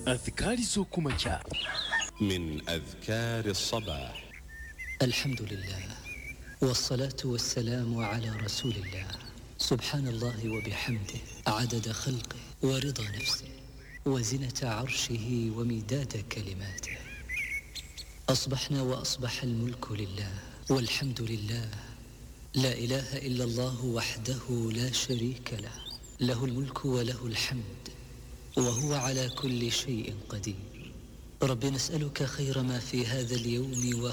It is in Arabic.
أذكار زوكوماتشا من أذكار الصباح. الحمد لله والصلاة والسلام على رسول الله. سبحان الله وبحمده عدد خلقه ورضا نفسه وزنة عرشه ومداد كلماته. أصبحنا وأصبح الملك لله والحمد لله، لا إله إلا الله وحده لا شريك له، له الملك وله الحمد وهو على كل شيء قدير. رب نسألك خير ما في هذا اليوم